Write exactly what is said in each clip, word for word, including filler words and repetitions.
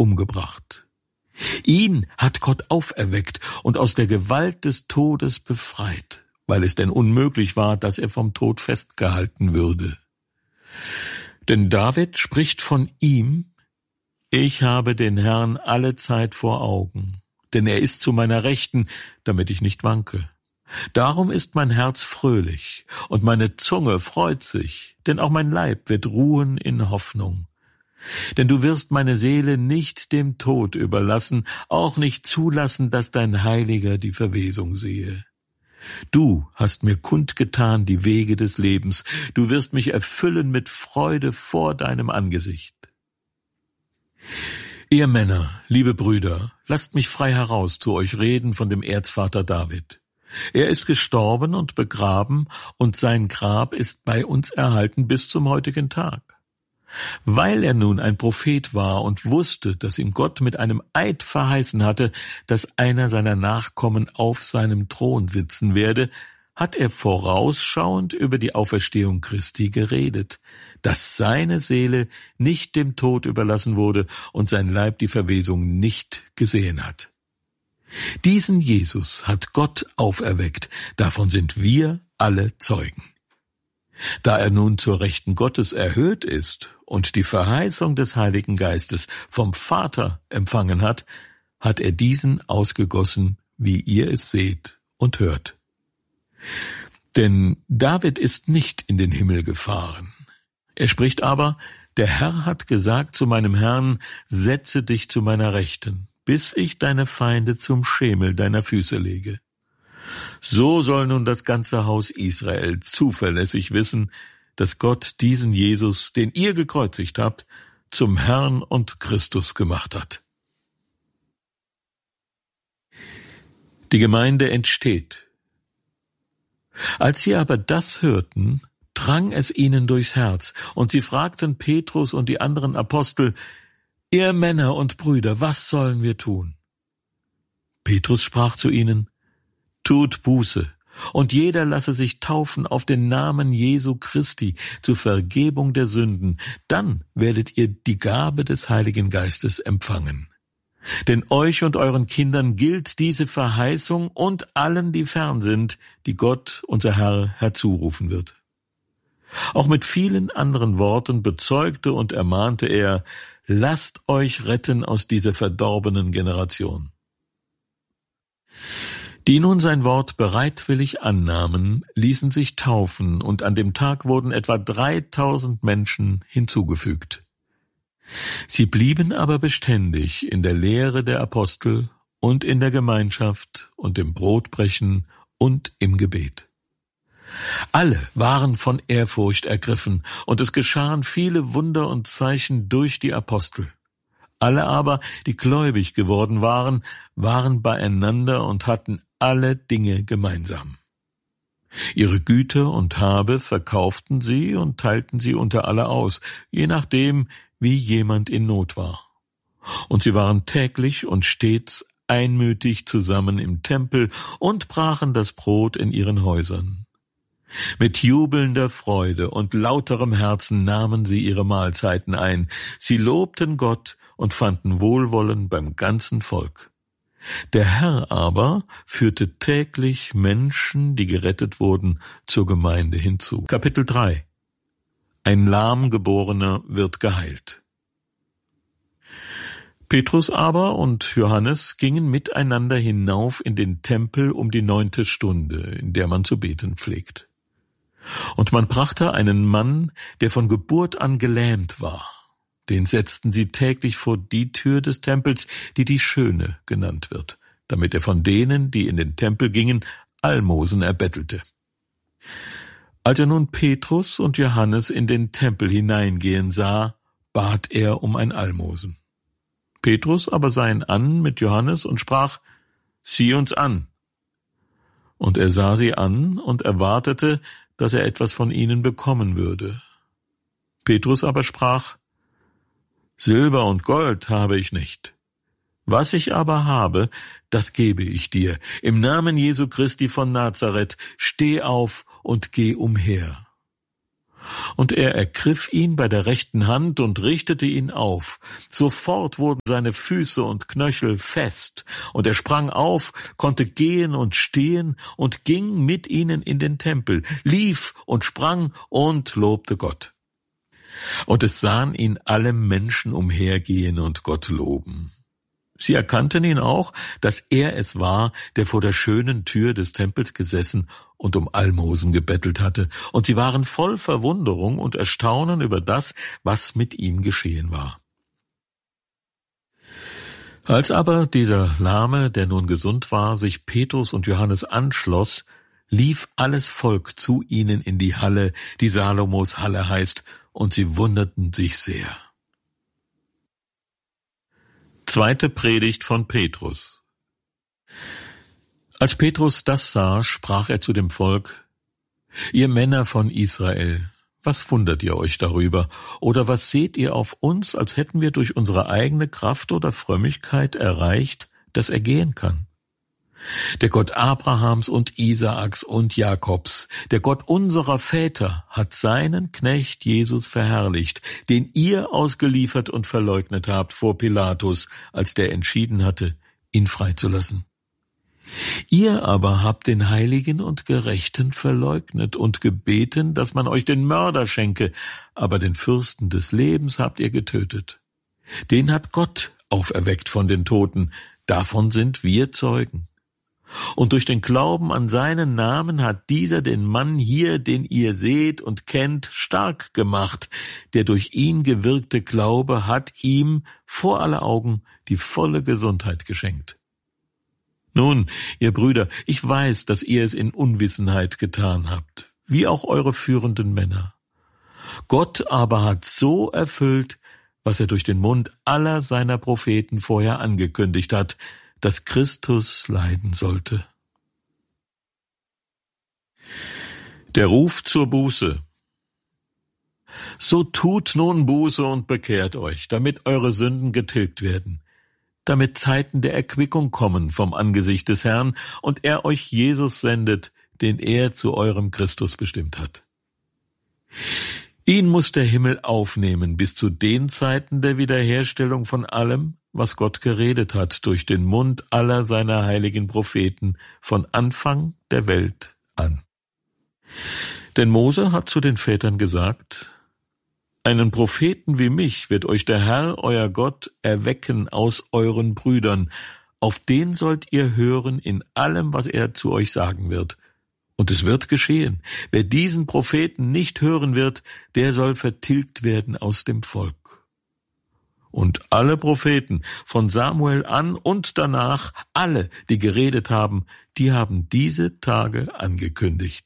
umgebracht. Ihn hat Gott auferweckt und aus der Gewalt des Todes befreit, weil es denn unmöglich war, dass er vom Tod festgehalten würde. Denn David spricht von ihm: Ich habe den Herrn alle Zeit vor Augen, denn er ist zu meiner Rechten, damit ich nicht wanke. Darum ist mein Herz fröhlich und meine Zunge freut sich, denn auch mein Leib wird ruhen in Hoffnung. Denn du wirst meine Seele nicht dem Tod überlassen, auch nicht zulassen, dass dein Heiliger die Verwesung sehe. Du hast mir kundgetan die Wege des Lebens, du wirst mich erfüllen mit Freude vor deinem Angesicht. Ihr Männer, liebe Brüder, lasst mich frei heraus zu euch reden von dem Erzvater David. Er ist gestorben und begraben, und sein Grab ist bei uns erhalten bis zum heutigen Tag. Weil er nun ein Prophet war und wusste, dass ihm Gott mit einem Eid verheißen hatte, dass einer seiner Nachkommen auf seinem Thron sitzen werde, hat er vorausschauend über die Auferstehung Christi geredet, dass seine Seele nicht dem Tod überlassen wurde und sein Leib die Verwesung nicht gesehen hat. Diesen Jesus hat Gott auferweckt, davon sind wir alle Zeugen. Da er nun zur Rechten Gottes erhöht ist und die Verheißung des Heiligen Geistes vom Vater empfangen hat, hat er diesen ausgegossen, wie ihr es seht und hört. Denn David ist nicht in den Himmel gefahren. Er spricht aber: Der Herr hat gesagt zu meinem Herrn, setze dich zu meiner Rechten, bis ich deine Feinde zum Schemel deiner Füße lege. So soll nun das ganze Haus Israel zuverlässig wissen, dass Gott diesen Jesus, den ihr gekreuzigt habt, zum Herrn und Christus gemacht hat. Die Gemeinde entsteht. Als sie aber das hörten, drang es ihnen durchs Herz, und sie fragten Petrus und die anderen Apostel: Ihr Männer und Brüder, was sollen wir tun? Petrus sprach zu ihnen: Tut Buße, und jeder lasse sich taufen auf den Namen Jesu Christi zur Vergebung der Sünden, dann werdet ihr die Gabe des Heiligen Geistes empfangen. Denn euch und euren Kindern gilt diese Verheißung und allen, die fern sind, die Gott, unser Herr, herzurufen wird. Auch mit vielen anderen Worten bezeugte und ermahnte er: Lasst euch retten aus dieser verdorbenen Generation. Die nun sein Wort bereitwillig annahmen, ließen sich taufen, und an dem Tag wurden etwa dreitausend Menschen hinzugefügt. Sie blieben aber beständig in der Lehre der Apostel und in der Gemeinschaft und im Brotbrechen und im Gebet. Alle waren von Ehrfurcht ergriffen, und es geschahen viele Wunder und Zeichen durch die Apostel. Alle aber, die gläubig geworden waren, waren beieinander und hatten alle Dinge gemeinsam. Ihre Güter und Habe verkauften sie und teilten sie unter alle aus, je nachdem, wie jemand in Not war. Und sie waren täglich und stets einmütig zusammen im Tempel und brachen das Brot in ihren Häusern. Mit jubelnder Freude und lauterem Herzen nahmen sie ihre Mahlzeiten ein. Sie lobten Gott und fanden Wohlwollen beim ganzen Volk. Der Herr aber führte täglich Menschen, die gerettet wurden, zur Gemeinde hinzu. Kapitel drei. Ein Lahmgeborener wird geheilt. Petrus aber und Johannes gingen miteinander hinauf in den Tempel um die neunte Stunde, in der man zu beten pflegt. Und man brachte einen Mann, der von Geburt an gelähmt war. Den setzten sie täglich vor die Tür des Tempels, die die Schöne genannt wird, damit er von denen, die in den Tempel gingen, Almosen erbettelte. Als er nun Petrus und Johannes in den Tempel hineingehen sah, bat er um ein Almosen. Petrus aber sah ihn an mit Johannes und sprach: Sieh uns an. Und er sah sie an und erwartete, dass er etwas von ihnen bekommen würde. Petrus aber sprach: Silber und Gold habe ich nicht. Was ich aber habe, das gebe ich dir. Im Namen Jesu Christi von Nazareth, steh auf und geh umher. Und er ergriff ihn bei der rechten Hand und richtete ihn auf. Sofort wurden seine Füße und Knöchel fest, und er sprang auf, konnte gehen und stehen und ging mit ihnen in den Tempel, lief und sprang und lobte Gott. Und es sahen ihn alle Menschen umhergehen und Gott loben. Sie erkannten ihn auch, dass er es war, der vor der schönen Tür des Tempels gesessen und um Almosen gebettelt hatte, und sie waren voll Verwunderung und Erstaunen über das, was mit ihm geschehen war. Als aber dieser Lahme, der nun gesund war, sich Petrus und Johannes anschloss, lief alles Volk zu ihnen in die Halle, die Salomos Halle heißt, und sie wunderten sich sehr. Zweite Predigt von Petrus. Als Petrus das sah, sprach er zu dem Volk: Ihr Männer von Israel, was wundert ihr euch darüber? Oder was seht ihr auf uns, als hätten wir durch unsere eigene Kraft oder Frömmigkeit erreicht, dass er gehen kann? Der Gott Abrahams und Isaaks und Jakobs, der Gott unserer Väter, hat seinen Knecht Jesus verherrlicht, den ihr ausgeliefert und verleugnet habt vor Pilatus, als der entschieden hatte, ihn freizulassen. Ihr aber habt den Heiligen und Gerechten verleugnet und gebeten, dass man euch den Mörder schenke, aber den Fürsten des Lebens habt ihr getötet. Den hat Gott auferweckt von den Toten, davon sind wir Zeugen. Und durch den Glauben an seinen Namen hat dieser den Mann hier, den ihr seht und kennt, stark gemacht. Der durch ihn gewirkte Glaube hat ihm vor aller Augen die volle Gesundheit geschenkt. Nun, ihr Brüder, ich weiß, dass ihr es in Unwissenheit getan habt, wie auch eure führenden Männer. Gott aber hat so erfüllt, was er durch den Mund aller seiner Propheten vorher angekündigt hat, dass Christus leiden sollte. Der Ruf zur Buße. So tut nun Buße und bekehrt euch, damit eure Sünden getilgt werden, damit Zeiten der Erquickung kommen vom Angesicht des Herrn und er euch Jesus sendet, den er zu eurem Christus bestimmt hat. Ihn muss der Himmel aufnehmen bis zu den Zeiten der Wiederherstellung von allem, was Gott geredet hat durch den Mund aller seiner heiligen Propheten von Anfang der Welt an. Denn Mose hat zu den Vätern gesagt: Einen Propheten wie mich wird euch der Herr, euer Gott, erwecken aus euren Brüdern. Auf den sollt ihr hören in allem, was er zu euch sagen wird. Und es wird geschehen. Wer diesen Propheten nicht hören wird, der soll vertilgt werden aus dem Volk. Und alle Propheten, von Samuel an und danach, alle, die geredet haben, die haben diese Tage angekündigt.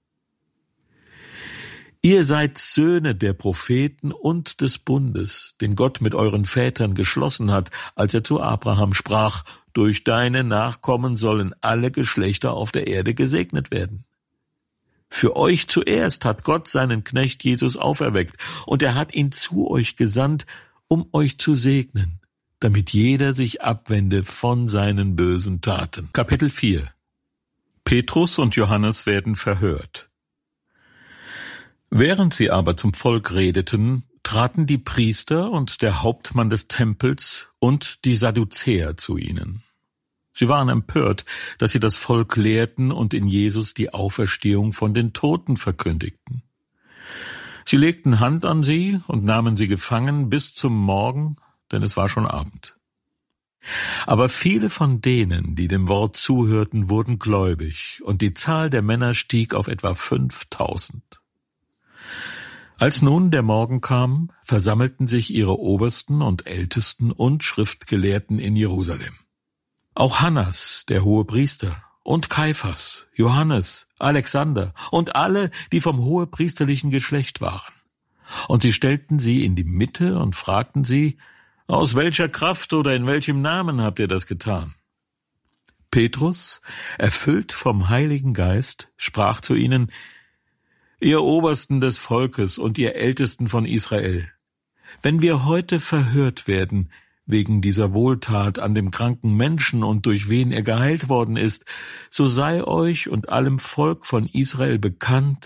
Ihr seid Söhne der Propheten und des Bundes, den Gott mit euren Vätern geschlossen hat, als er zu Abraham sprach: Durch deine Nachkommen sollen alle Geschlechter auf der Erde gesegnet werden. Für euch zuerst hat Gott seinen Knecht Jesus auferweckt, und er hat ihn zu euch gesandt, um euch zu segnen, damit jeder sich abwende von seinen bösen Taten. Kapitel vier. Petrus und Johannes werden verhört. Während sie aber zum Volk redeten, traten die Priester und der Hauptmann des Tempels und die Sadduzäer zu ihnen. Sie waren empört, dass sie das Volk lehrten und in Jesus die Auferstehung von den Toten verkündigten. Sie legten Hand an sie und nahmen sie gefangen bis zum Morgen, denn es war schon Abend. Aber viele von denen, die dem Wort zuhörten, wurden gläubig, und die Zahl der Männer stieg auf etwa fünftausend. Als nun der Morgen kam, versammelten sich ihre Obersten und Ältesten und Schriftgelehrten in Jerusalem. Auch Hannas, der Hohepriester, und Kaiphas, Johannes, Alexander und alle, die vom hohepriesterlichen Geschlecht waren. Und sie stellten sie in die Mitte und fragten sie: Aus welcher Kraft oder in welchem Namen habt ihr das getan? Petrus, erfüllt vom Heiligen Geist, sprach zu ihnen: Ihr Obersten des Volkes und ihr Ältesten von Israel, wenn wir heute verhört werden wegen dieser Wohltat an dem kranken Menschen und durch wen er geheilt worden ist, so sei euch und allem Volk von Israel bekannt,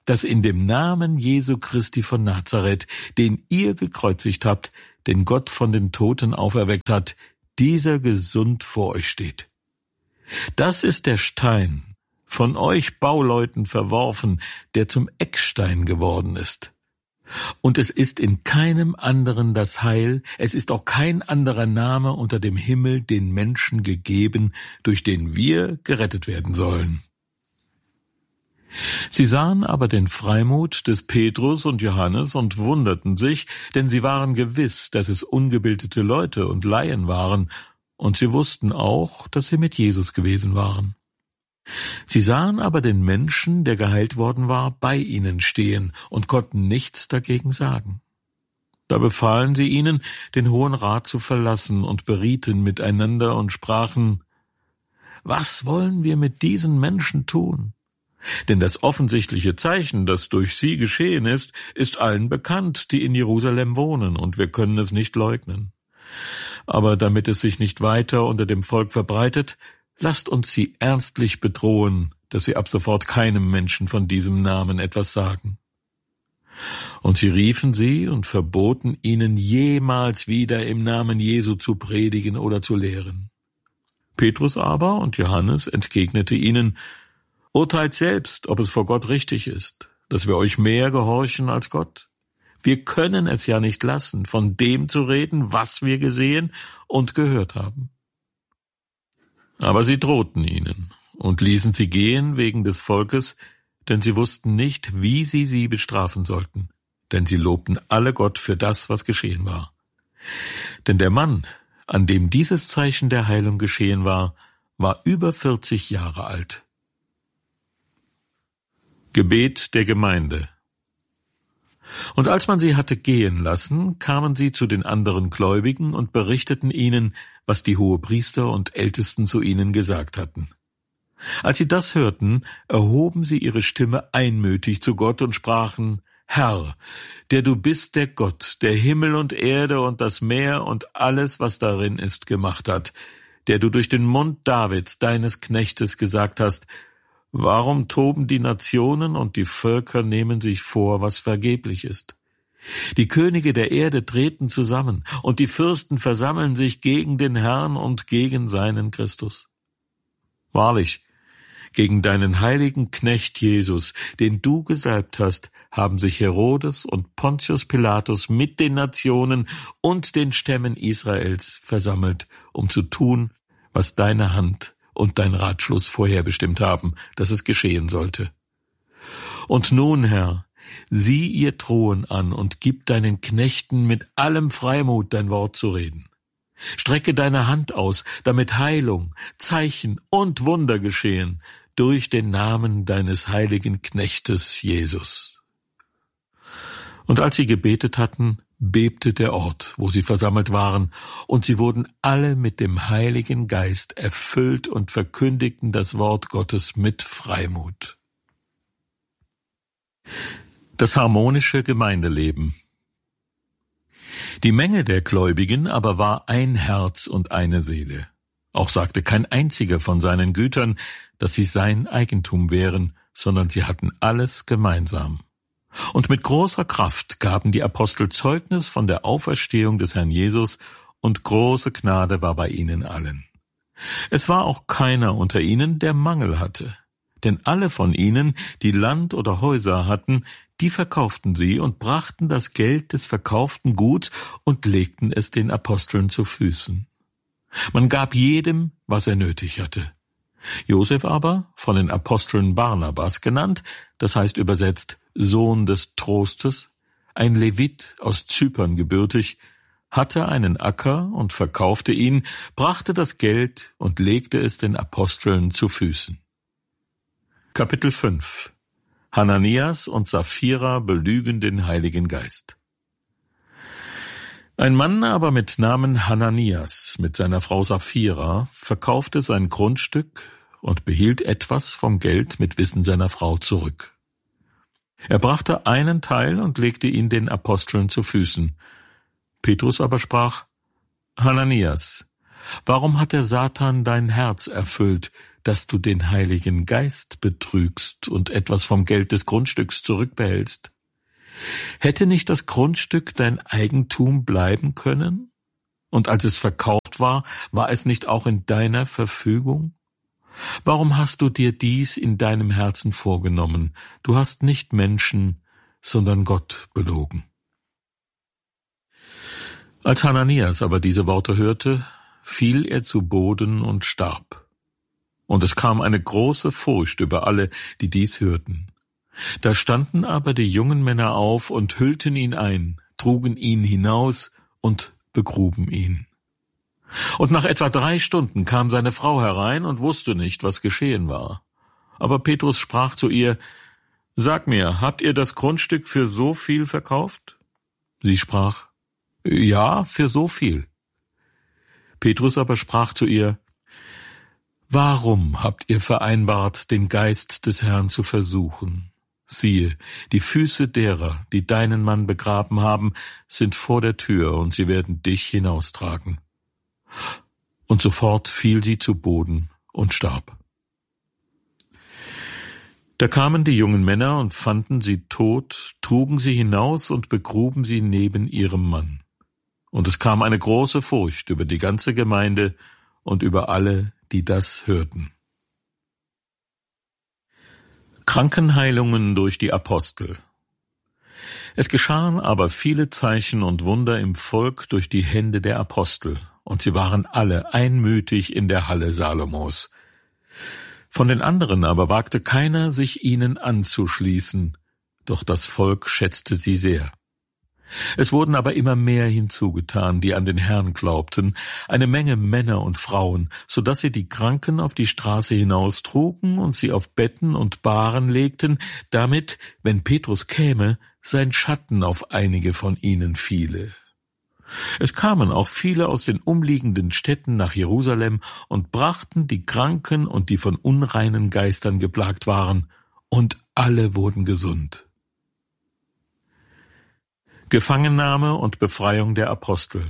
dass in dem Namen Jesu Christi von Nazareth, den ihr gekreuzigt habt, den Gott von den Toten auferweckt hat, dieser gesund vor euch steht. Das ist der Stein, von euch Bauleuten verworfen, der zum Eckstein geworden ist. Und es ist in keinem anderen das Heil, es ist auch kein anderer Name unter dem Himmel den Menschen gegeben, durch den wir gerettet werden sollen. Sie sahen aber den Freimut des Petrus und Johannes und wunderten sich, denn sie waren gewiss, dass es ungebildete Leute und Laien waren, und sie wussten auch, dass sie mit Jesus gewesen waren. Sie sahen aber den Menschen, der geheilt worden war, bei ihnen stehen und konnten nichts dagegen sagen. Da befahlen sie ihnen, den Hohen Rat zu verlassen und berieten miteinander und sprachen: Was wollen wir mit diesen Menschen tun? Denn das offensichtliche Zeichen, das durch sie geschehen ist, ist allen bekannt, die in Jerusalem wohnen, und wir können es nicht leugnen. Aber damit es sich nicht weiter unter dem Volk verbreitet, lasst uns sie ernstlich bedrohen, dass sie ab sofort keinem Menschen von diesem Namen etwas sagen. Und sie riefen sie und verboten ihnen, jemals wieder im Namen Jesu zu predigen oder zu lehren. Petrus aber und Johannes entgegnete ihnen: Urteilt selbst, ob es vor Gott richtig ist, dass wir euch mehr gehorchen als Gott. Wir können es ja nicht lassen, von dem zu reden, was wir gesehen und gehört haben. Aber sie drohten ihnen und ließen sie gehen wegen des Volkes, denn sie wussten nicht, wie sie sie bestrafen sollten, denn sie lobten alle Gott für das, was geschehen war. Denn der Mann, an dem dieses Zeichen der Heilung geschehen war, war über vierzig Jahre alt. Gebet der Gemeinde. Und als man sie hatte gehen lassen, kamen sie zu den anderen Gläubigen und berichteten ihnen, was die Hohepriester und Ältesten zu ihnen gesagt hatten. Als sie das hörten, erhoben sie ihre Stimme einmütig zu Gott und sprachen: Herr, der du bist der Gott, der Himmel und Erde und das Meer und alles, was darin ist, gemacht hat, der du durch den Mund Davids, deines Knechtes, gesagt hast: Warum toben die Nationen und die Völker nehmen sich vor, was vergeblich ist? Die Könige der Erde treten zusammen, und die Fürsten versammeln sich gegen den Herrn und gegen seinen Christus. Wahrlich, gegen deinen heiligen Knecht Jesus, den du gesalbt hast, haben sich Herodes und Pontius Pilatus mit den Nationen und den Stämmen Israels versammelt, um zu tun, was deine Hand und dein Ratschluss vorherbestimmt haben, dass es geschehen sollte. Und nun, Herr, sieh ihr Drohen an und gib deinen Knechten mit allem Freimut dein Wort zu reden. Strecke deine Hand aus, damit Heilung, Zeichen und Wunder geschehen durch den Namen deines heiligen Knechtes Jesus. Und als sie gebetet hatten, bebte der Ort, wo sie versammelt waren, und sie wurden alle mit dem Heiligen Geist erfüllt und verkündigten das Wort Gottes mit Freimut. Das harmonische Gemeindeleben. Die Menge der Gläubigen aber war ein Herz und eine Seele. Auch sagte kein einziger von seinen Gütern, dass sie sein Eigentum wären, sondern sie hatten alles gemeinsam. Und mit großer Kraft gaben die Apostel Zeugnis von der Auferstehung des Herrn Jesus, und große Gnade war bei ihnen allen. Es war auch keiner unter ihnen, der Mangel hatte. Denn alle von ihnen, die Land oder Häuser hatten, die verkauften sie und brachten das Geld des verkauften Guts und legten es den Aposteln zu Füßen. Man gab jedem, was er nötig hatte. Josef aber, von den Aposteln Barnabas genannt, das heißt übersetzt Sohn des Trostes, ein Levit aus Zypern gebürtig, hatte einen Acker und verkaufte ihn, brachte das Geld und legte es den Aposteln zu Füßen. Kapitel fünf. Hananias und Sapphira belügen den Heiligen Geist. Ein Mann aber mit Namen Hananias mit seiner Frau Sapphira verkaufte sein Grundstück und behielt etwas vom Geld mit Wissen seiner Frau zurück. Er brachte einen Teil und legte ihn den Aposteln zu Füßen. Petrus aber sprach: Hananias, Warum hat der Satan dein Herz erfüllt, dass du den Heiligen Geist betrügst und etwas vom Geld des Grundstücks zurückbehältst? Hätte nicht das Grundstück dein Eigentum bleiben können? Und als es verkauft war, war es nicht auch in deiner Verfügung? Warum hast du dir dies in deinem Herzen vorgenommen? Du hast nicht Menschen, sondern Gott belogen. Als Hananias aber diese Worte hörte, fiel er zu Boden und starb. Und es kam eine große Furcht über alle, die dies hörten. Da standen aber die jungen Männer auf und hüllten ihn ein, trugen ihn hinaus und begruben ihn. Und nach etwa drei Stunden kam seine Frau herein und wusste nicht, was geschehen war. Aber Petrus sprach zu ihr: »Sag mir, habt ihr das Grundstück für so viel verkauft?« Sie sprach: »Ja, für so viel.« Petrus aber sprach zu ihr: »Warum habt ihr vereinbart, den Geist des Herrn zu versuchen? Siehe, die Füße derer, die deinen Mann begraben haben, sind vor der Tür, und sie werden dich hinaustragen.« Und sofort fiel sie zu Boden und starb. Da kamen die jungen Männer und fanden sie tot, trugen sie hinaus und begruben sie neben ihrem Mann. Und es kam eine große Furcht über die ganze Gemeinde und über alle, die das hörten. Krankenheilungen durch die Apostel. Es geschahen aber viele Zeichen und Wunder im Volk durch die Hände der Apostel, und sie waren alle einmütig in der Halle Salomos. Von den anderen aber wagte keiner, sich ihnen anzuschließen, doch das Volk schätzte sie sehr. Es wurden aber immer mehr hinzugetan, die an den Herrn glaubten, eine Menge Männer und Frauen, so dass sie die Kranken auf die Straße hinaustrugen und sie auf Betten und Bahren legten, damit, wenn Petrus käme, sein Schatten auf einige von ihnen fiele. Es kamen auch viele aus den umliegenden Städten nach Jerusalem und brachten die Kranken und die von unreinen Geistern geplagt waren, und alle wurden gesund. Gefangennahme und Befreiung der Apostel.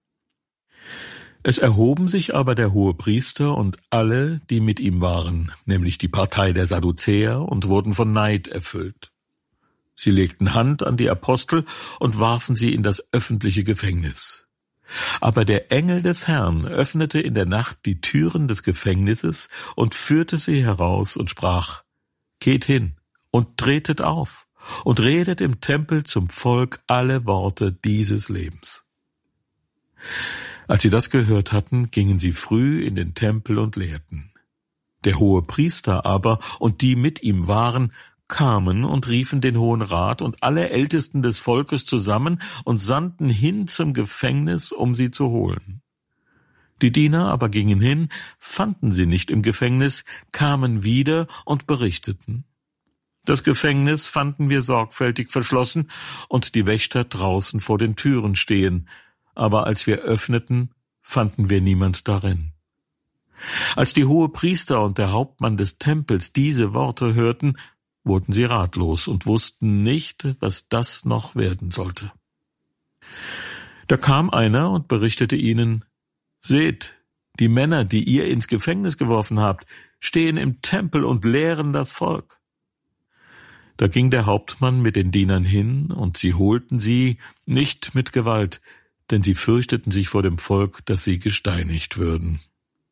Es erhoben sich aber der Hohepriester und alle, die mit ihm waren, nämlich die Partei der Sadduzäer, und wurden von Neid erfüllt. Sie legten Hand an die Apostel und warfen sie in das öffentliche Gefängnis. Aber der Engel des Herrn öffnete in der Nacht die Türen des Gefängnisses und führte sie heraus und sprach: »Geht hin und tretet auf und redet im Tempel zum Volk alle Worte dieses Lebens.« Als sie das gehört hatten, gingen sie früh in den Tempel und lehrten. Der Hohepriester aber und die mit ihm waren, kamen und riefen den Hohen Rat und alle Ältesten des Volkes zusammen und sandten hin zum Gefängnis, um sie zu holen. Die Diener aber gingen hin, fanden sie nicht im Gefängnis, kamen wieder und berichteten: »Das Gefängnis fanden wir sorgfältig verschlossen und die Wächter draußen vor den Türen stehen, aber als wir öffneten, fanden wir niemand darin.« Als die Hohepriester und der Hauptmann des Tempels diese Worte hörten, wurden sie ratlos und wussten nicht, was das noch werden sollte. Da kam einer und berichtete ihnen: »Seht, die Männer, die ihr ins Gefängnis geworfen habt, stehen im Tempel und lehren das Volk.« Da ging der Hauptmann mit den Dienern hin, und sie holten sie, nicht mit Gewalt, denn sie fürchteten sich vor dem Volk, dass sie gesteinigt würden.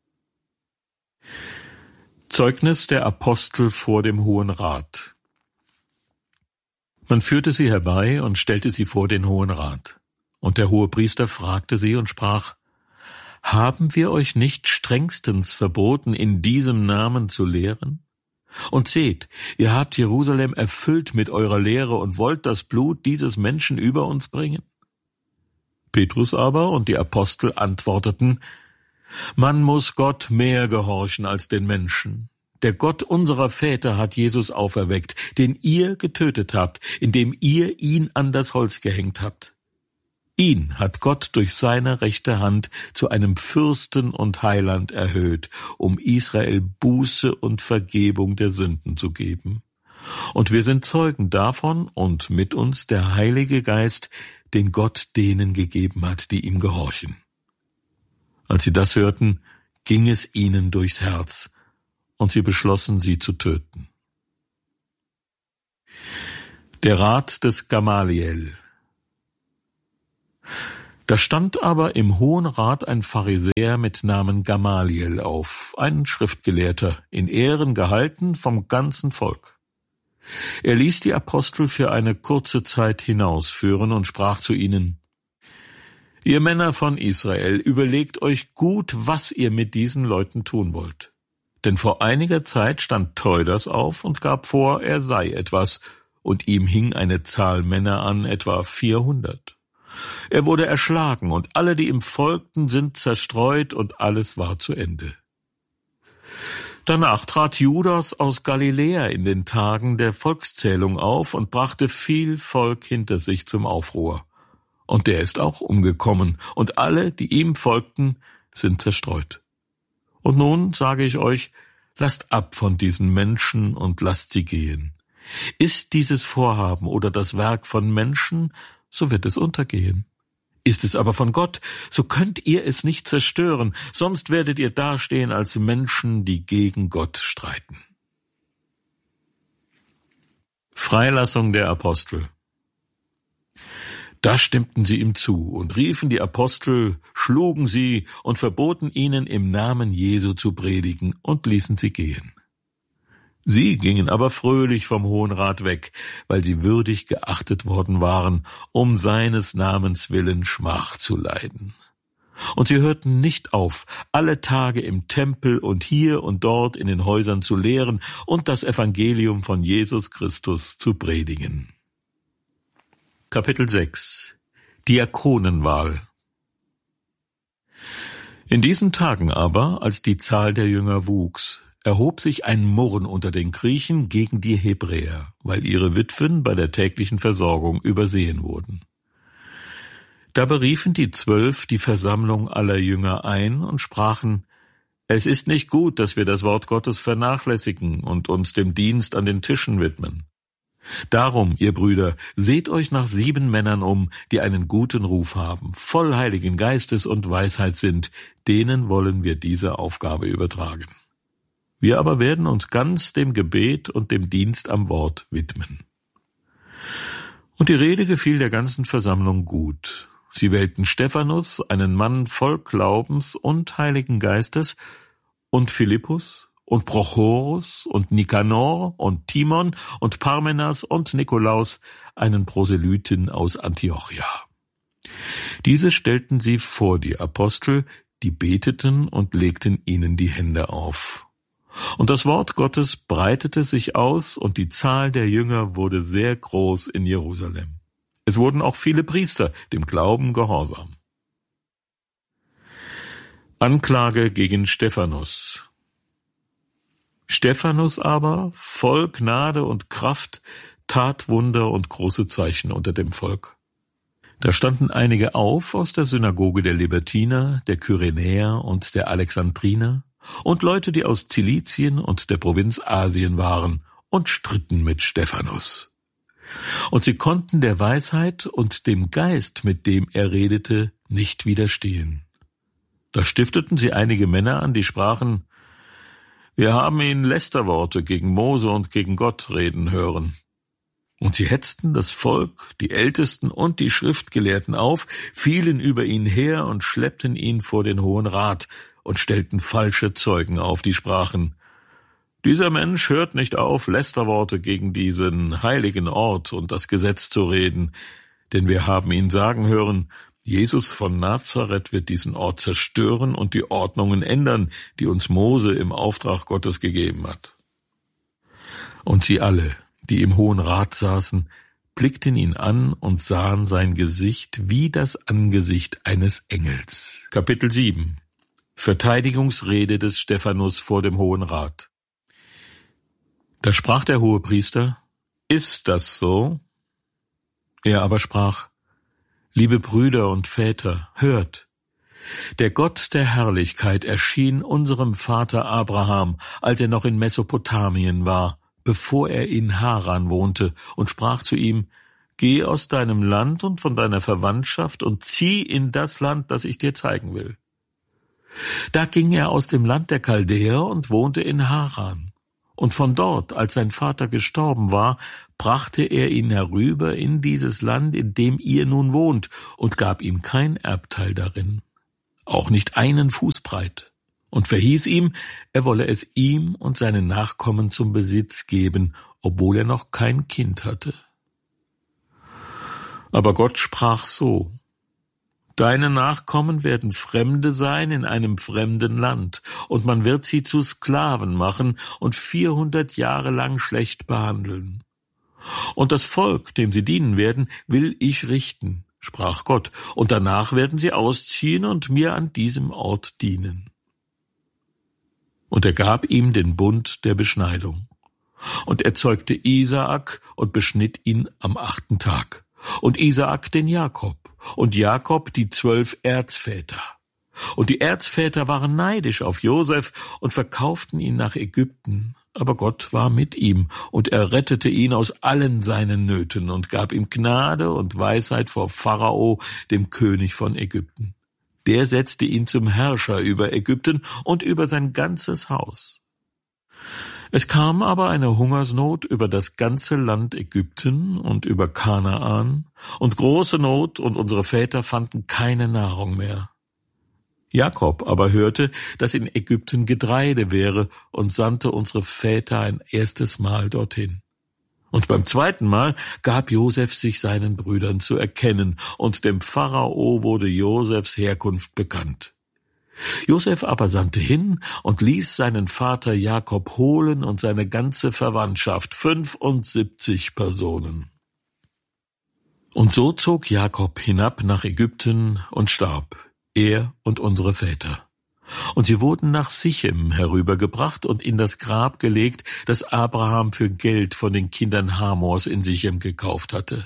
Zeugnis der Apostel vor dem Hohen Rat. Man führte sie herbei und stellte sie vor den Hohen Rat. Und der Hohepriester fragte sie und sprach: »Haben wir euch nicht strengstens verboten, in diesem Namen zu lehren? Und seht, ihr habt Jerusalem erfüllt mit eurer Lehre und wollt das Blut dieses Menschen über uns bringen?« Petrus aber und die Apostel antworteten: »Man muss Gott mehr gehorchen als den Menschen. Der Gott unserer Väter hat Jesus auferweckt, den ihr getötet habt, indem ihr ihn an das Holz gehängt habt. Ihn hat Gott durch seine rechte Hand zu einem Fürsten und Heiland erhöht, um Israel Buße und Vergebung der Sünden zu geben. Und wir sind Zeugen davon und mit uns der Heilige Geist, den Gott denen gegeben hat, die ihm gehorchen. Als sie das hörten, ging es ihnen durchs Herz, und sie beschlossen, sie zu töten. Der Rat des Gamaliel. Da stand aber im Hohen Rat ein Pharisäer mit Namen Gamaliel auf, ein Schriftgelehrter, in Ehren gehalten vom ganzen Volk. Er ließ die Apostel für eine kurze Zeit hinausführen und sprach zu ihnen: Ihr Männer von Israel, überlegt euch gut, was ihr mit diesen Leuten tun wollt. Denn vor einiger Zeit stand Theudas auf und gab vor, er sei etwas, und ihm hing eine Zahl Männer an, etwa vierhundert. Er wurde erschlagen, und alle, die ihm folgten, sind zerstreut, und alles war zu Ende. Danach trat Judas aus Galiläa in den Tagen der Volkszählung auf und brachte viel Volk hinter sich zum Aufruhr. Und der ist auch umgekommen, und alle, die ihm folgten, sind zerstreut. Und nun sage ich euch, lasst ab von diesen Menschen und lasst sie gehen. Ist dieses Vorhaben oder das Werk von Menschen, so wird es untergehen. Ist es aber von Gott, so könnt ihr es nicht zerstören, sonst werdet ihr dastehen als Menschen, die gegen Gott streiten. Freilassung der Apostel. Da stimmten sie ihm zu und riefen die Apostel, schlugen sie und verboten ihnen, im Namen Jesu zu predigen, und ließen sie gehen. Sie gingen aber fröhlich vom Hohen Rat weg, weil sie würdig geachtet worden waren, um seines Namens willen Schmach zu leiden. Und sie hörten nicht auf, alle Tage im Tempel und hier und dort in den Häusern zu lehren und das Evangelium von Jesus Christus zu predigen. Kapitel sechs. Diakonenwahl. In diesen Tagen aber, als die Zahl der Jünger wuchs, erhob sich ein Murren unter den Griechen gegen die Hebräer, weil ihre Witwen bei der täglichen Versorgung übersehen wurden. Da beriefen die Zwölf die Versammlung aller Jünger ein und sprachen: Es ist nicht gut, dass wir das Wort Gottes vernachlässigen und uns dem Dienst an den Tischen widmen. Darum, ihr Brüder, seht euch nach sieben Männern um, die einen guten Ruf haben, voll Heiligen Geistes und Weisheit sind, denen wollen wir diese Aufgabe übertragen. Wir aber werden uns ganz dem Gebet und dem Dienst am Wort widmen. Und die Rede gefiel der ganzen Versammlung gut. Sie wählten Stephanus, einen Mann voll Glaubens und Heiligen Geistes, und Philippus und Prochorus und Nikanor und Timon und Parmenas und Nikolaus, einen Proselyten aus Antiochia. Diese stellten sie vor die Apostel, die beteten und legten ihnen die Hände auf. Und das Wort Gottes breitete sich aus, und die Zahl der Jünger wurde sehr groß in Jerusalem. Es wurden auch viele Priester dem Glauben gehorsam. Anklage gegen Stephanus. Stephanus aber, voll Gnade und Kraft, tat Wunder und große Zeichen unter dem Volk. Da standen einige auf aus der Synagoge der Libertiner, der Kyrenäer und der Alexandriner, und Leute, die aus Zilizien und der Provinz Asien waren, und stritten mit Stephanus. Und sie konnten der Weisheit und dem Geist, mit dem er redete, nicht widerstehen. Da stifteten sie einige Männer an, die sprachen: Wir haben ihn Lästerworte gegen Mose und gegen Gott reden hören. Und sie hetzten das Volk, die Ältesten und die Schriftgelehrten auf, fielen über ihn her und schleppten ihn vor den Hohen Rat und stellten falsche Zeugen auf, die sprachen: Dieser Mensch hört nicht auf, Lästerworte gegen diesen heiligen Ort und das Gesetz zu reden, denn wir haben ihn sagen hören, Jesus von Nazareth wird diesen Ort zerstören und die Ordnungen ändern, die uns Mose im Auftrag Gottes gegeben hat. Und sie alle, die im Hohen Rat saßen, blickten ihn an und sahen sein Gesicht wie das Angesicht eines Engels. Kapitel sieben. Verteidigungsrede des Stephanus vor dem Hohen Rat. Da sprach der Hohepriester: Ist das so? Er aber sprach: Liebe Brüder und Väter, hört! Der Gott der Herrlichkeit erschien unserem Vater Abraham, als er noch in Mesopotamien war, bevor er in Haran wohnte, und sprach zu ihm: Geh aus deinem Land und von deiner Verwandtschaft und zieh in das Land, das ich dir zeigen will. Da ging er aus dem Land der Chaldäer und wohnte in Haran. Und von dort, als sein Vater gestorben war, brachte er ihn herüber in dieses Land, in dem ihr nun wohnt, und gab ihm kein Erbteil darin, auch nicht einen Fuß breit, und verhieß ihm, er wolle es ihm und seinen Nachkommen zum Besitz geben, obwohl er noch kein Kind hatte. Aber Gott sprach so: Deine Nachkommen werden Fremde sein in einem fremden Land, und man wird sie zu Sklaven machen und vierhundert Jahre lang schlecht behandeln. Und das Volk, dem sie dienen werden, will ich richten, sprach Gott, und danach werden sie ausziehen und mir an diesem Ort dienen. Und er gab ihm den Bund der Beschneidung. Und er zeugte Isaak und beschnitt ihn am achten Tag. Und Isaak den Jakob, und Jakob die zwölf Erzväter. Und die Erzväter waren neidisch auf Josef und verkauften ihn nach Ägypten. Aber Gott war mit ihm, und er rettete ihn aus allen seinen Nöten und gab ihm Gnade und Weisheit vor Pharao, dem König von Ägypten. Der setzte ihn zum Herrscher über Ägypten und über sein ganzes Haus. Es kam aber eine Hungersnot über das ganze Land Ägypten und über Kanaan und große Not, und unsere Väter fanden keine Nahrung mehr. Jakob aber hörte, dass in Ägypten Getreide wäre, und sandte unsere Väter ein erstes Mal dorthin. Und beim zweiten Mal gab Josef sich seinen Brüdern zu erkennen, und dem Pharao wurde Josefs Herkunft bekannt. Josef aber sandte hin und ließ seinen Vater Jakob holen und seine ganze Verwandtschaft, fünfundsiebzig Personen. Und so zog Jakob hinab nach Ägypten und starb, er und unsere Väter. Und sie wurden nach Sichem herübergebracht und in das Grab gelegt, das Abraham für Geld von den Kindern Hamors in Sichem gekauft hatte.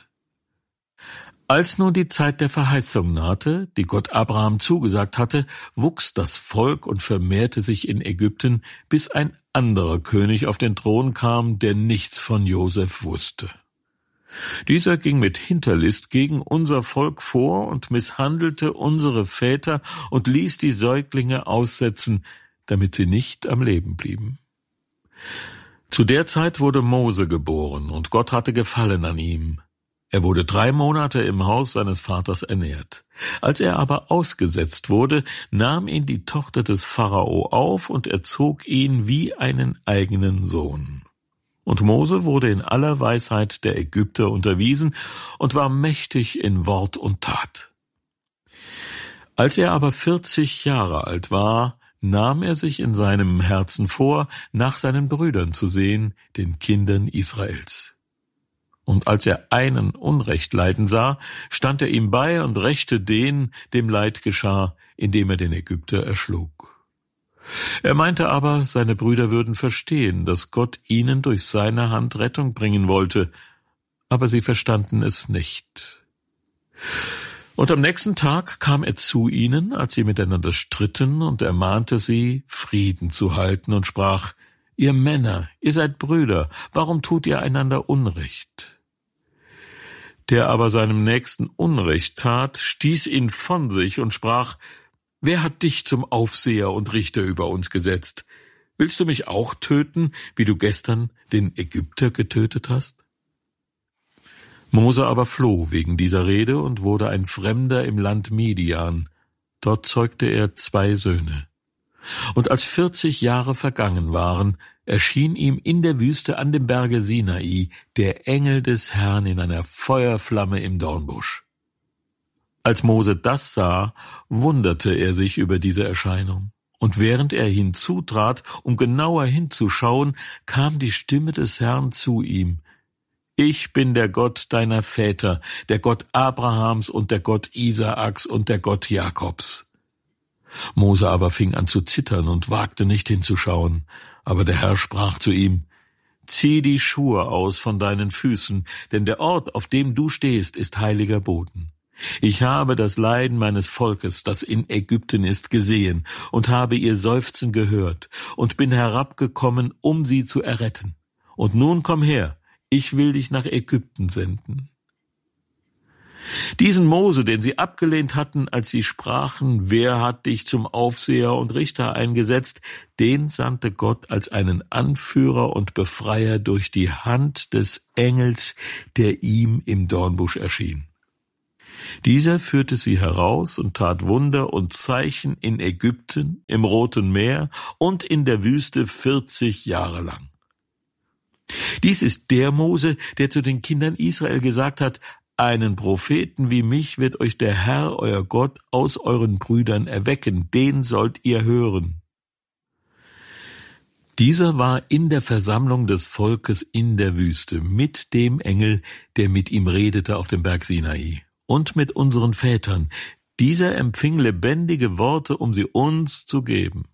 Als nun die Zeit der Verheißung nahte, die Gott Abraham zugesagt hatte, wuchs das Volk und vermehrte sich in Ägypten, bis ein anderer König auf den Thron kam, der nichts von Josef wusste. Dieser ging mit Hinterlist gegen unser Volk vor und misshandelte unsere Väter und ließ die Säuglinge aussetzen, damit sie nicht am Leben blieben. Zu der Zeit wurde Mose geboren, und Gott hatte Gefallen an ihm. Er wurde drei Monate im Haus seines Vaters ernährt. Als er aber ausgesetzt wurde, nahm ihn die Tochter des Pharao auf und erzog ihn wie einen eigenen Sohn. Und Mose wurde in aller Weisheit der Ägypter unterwiesen und war mächtig in Wort und Tat. Als er aber vierzig Jahre alt war, nahm er sich in seinem Herzen vor, nach seinen Brüdern zu sehen, den Kindern Israels. Und als er einen Unrecht leiden sah, stand er ihm bei und rächte den, dem Leid geschah, indem er den Ägypter erschlug. Er meinte aber, seine Brüder würden verstehen, dass Gott ihnen durch seine Hand Rettung bringen wollte, aber sie verstanden es nicht. Und am nächsten Tag kam er zu ihnen, als sie miteinander stritten, und ermahnte sie, Frieden zu halten, und sprach: Ihr Männer, ihr seid Brüder, warum tut ihr einander Unrecht? Der aber seinem Nächsten Unrecht tat, stieß ihn von sich und sprach: Wer hat dich zum Aufseher und Richter über uns gesetzt? Willst du mich auch töten, wie du gestern den Ägypter getötet hast? Mose aber floh wegen dieser Rede und wurde ein Fremder im Land Midian. Dort zeugte er zwei Söhne. Und als vierzig Jahre vergangen waren, erschien ihm in der Wüste an dem Berge Sinai der Engel des Herrn in einer Feuerflamme im Dornbusch. Als Mose das sah, wunderte er sich über diese Erscheinung. Und während er hinzutrat, um genauer hinzuschauen, kam die Stimme des Herrn zu ihm: Ich bin der Gott deiner Väter, der Gott Abrahams und der Gott Isaaks und der Gott Jakobs. Mose aber fing an zu zittern und wagte nicht hinzuschauen. Aber der Herr sprach zu ihm: Zieh die Schuhe aus von deinen Füßen, denn der Ort, auf dem du stehst, ist heiliger Boden. Ich habe das Leiden meines Volkes, das in Ägypten ist, gesehen und habe ihr Seufzen gehört und bin herabgekommen, um sie zu erretten. Und nun komm her, ich will dich nach Ägypten senden. Diesen Mose, den sie abgelehnt hatten, als sie sprachen, wer hat dich zum Aufseher und Richter eingesetzt, den sandte Gott als einen Anführer und Befreier durch die Hand des Engels, der ihm im Dornbusch erschien. Dieser führte sie heraus und tat Wunder und Zeichen in Ägypten, im Roten Meer und in der Wüste vierzig Jahre lang. Dies ist der Mose, der zu den Kindern Israel gesagt hat: Einen Propheten wie mich wird euch der Herr, euer Gott, aus euren Brüdern erwecken, den sollt ihr hören. Dieser war in der Versammlung des Volkes in der Wüste mit dem Engel, der mit ihm redete auf dem Berg Sinai, und mit unseren Vätern. Dieser empfing lebendige Worte, um sie uns zu geben.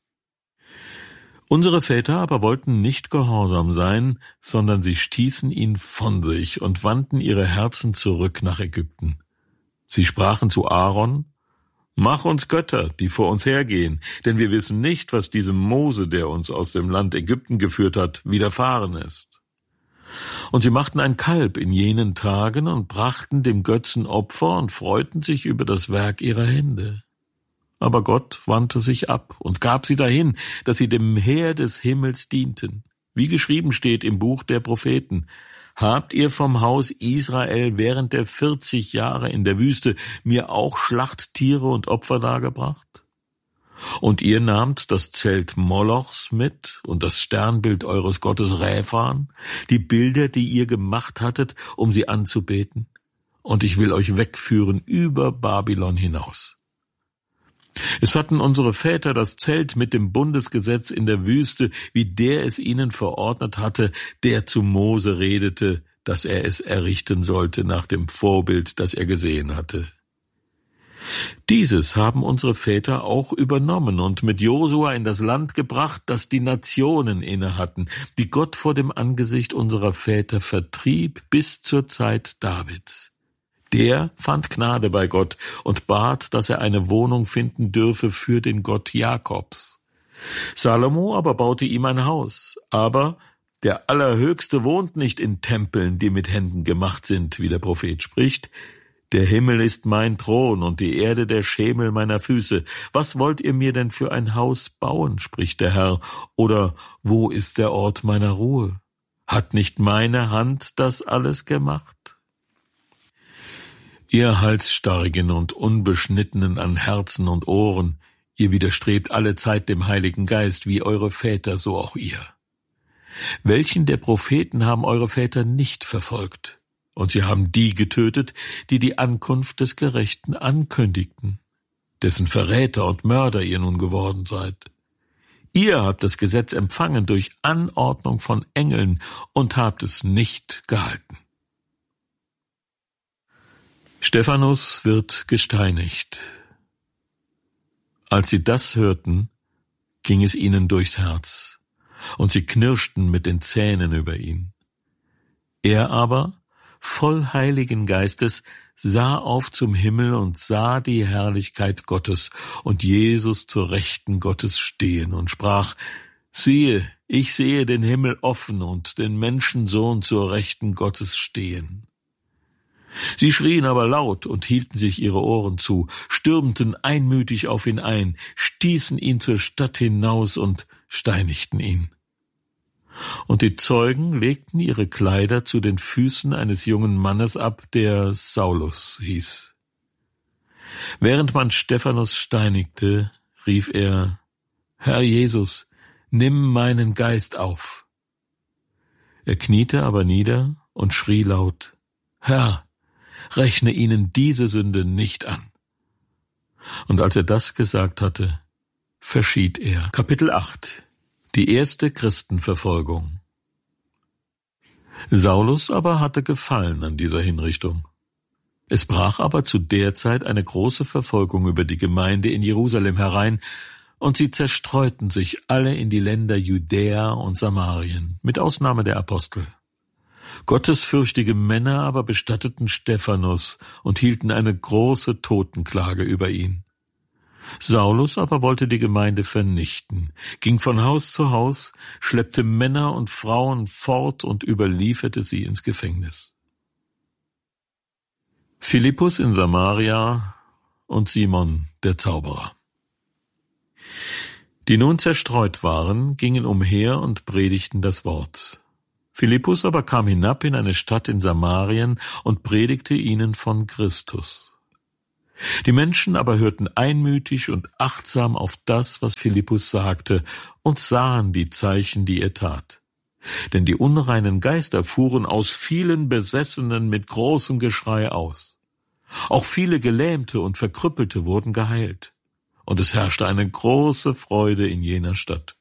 Unsere Väter aber wollten nicht gehorsam sein, sondern sie stießen ihn von sich und wandten ihre Herzen zurück nach Ägypten. Sie sprachen zu Aaron: Mach uns Götter, die vor uns hergehen, denn wir wissen nicht, was diesem Mose, der uns aus dem Land Ägypten geführt hat, widerfahren ist. Und sie machten ein Kalb in jenen Tagen und brachten dem Götzen Opfer und freuten sich über das Werk ihrer Hände. Aber Gott wandte sich ab und gab sie dahin, dass sie dem Heer des Himmels dienten. Wie geschrieben steht im Buch der Propheten: Habt ihr vom Haus Israel während der vierzig Jahre in der Wüste mir auch Schlachttiere und Opfer dargebracht? Und ihr nahmt das Zelt Molochs mit und das Sternbild eures Gottes Rephan, die Bilder, die ihr gemacht hattet, um sie anzubeten. Und ich will euch wegführen über Babylon hinaus. Es hatten unsere Väter das Zelt mit dem Bundesgesetz in der Wüste, wie der es ihnen verordnet hatte, der zu Mose redete, dass er es errichten sollte nach dem Vorbild, das er gesehen hatte. Dieses haben unsere Väter auch übernommen und mit Josua in das Land gebracht, das die Nationen innehatten, die Gott vor dem Angesicht unserer Väter vertrieb bis zur Zeit Davids. Der fand Gnade bei Gott und bat, dass er eine Wohnung finden dürfe für den Gott Jakobs. Salomo aber baute ihm ein Haus, aber der Allerhöchste wohnt nicht in Tempeln, die mit Händen gemacht sind, wie der Prophet spricht. Der Himmel ist mein Thron und die Erde der Schemel meiner Füße. Was wollt ihr mir denn für ein Haus bauen, spricht der Herr, oder wo ist der Ort meiner Ruhe? Hat nicht meine Hand das alles gemacht? Ihr Halsstarrigen und Unbeschnittenen an Herzen und Ohren, ihr widerstrebt alle Zeit dem Heiligen Geist, wie eure Väter, so auch ihr. Welchen der Propheten haben eure Väter nicht verfolgt? Und sie haben die getötet, die die Ankunft des Gerechten ankündigten, dessen Verräter und Mörder ihr nun geworden seid. Ihr habt das Gesetz empfangen durch Anordnung von Engeln und habt es nicht gehalten. Stephanus wird gesteinigt. Als sie das hörten, ging es ihnen durchs Herz, und sie knirschten mit den Zähnen über ihn. Er aber, voll Heiligen Geistes, sah auf zum Himmel und sah die Herrlichkeit Gottes und Jesus zur Rechten Gottes stehen und sprach: Siehe, ich sehe den Himmel offen und den Menschensohn zur Rechten Gottes stehen. Sie schrien aber laut und hielten sich ihre Ohren zu, stürmten einmütig auf ihn ein, stießen ihn zur Stadt hinaus und steinigten ihn. Und die Zeugen legten ihre Kleider zu den Füßen eines jungen Mannes ab, der Saulus hieß. Während man Stephanus steinigte, rief er: Herr Jesus, nimm meinen Geist auf. Er kniete aber nieder und schrie laut: Herr, rechne ihnen diese Sünde nicht an. Und als er das gesagt hatte, verschied er. Kapitel acht. Die erste Christenverfolgung. Saulus aber hatte Gefallen an dieser Hinrichtung. Es brach aber zu der Zeit eine große Verfolgung über die Gemeinde in Jerusalem herein, und sie zerstreuten sich alle in die Länder Judäa und Samarien, mit Ausnahme der Apostel. Gottesfürchtige Männer aber bestatteten Stephanus und hielten eine große Totenklage über ihn. Saulus aber wollte die Gemeinde vernichten, ging von Haus zu Haus, schleppte Männer und Frauen fort und überlieferte sie ins Gefängnis. Philippus in Samaria und Simon der Zauberer. Die nun zerstreut waren, gingen umher und predigten das Wort. Philippus aber kam hinab in eine Stadt in Samarien und predigte ihnen von Christus. Die Menschen aber hörten einmütig und achtsam auf das, was Philippus sagte, und sahen die Zeichen, die er tat. Denn die unreinen Geister fuhren aus vielen Besessenen mit großem Geschrei aus. Auch viele Gelähmte und Verkrüppelte wurden geheilt. Und es herrschte eine große Freude in jener Stadt.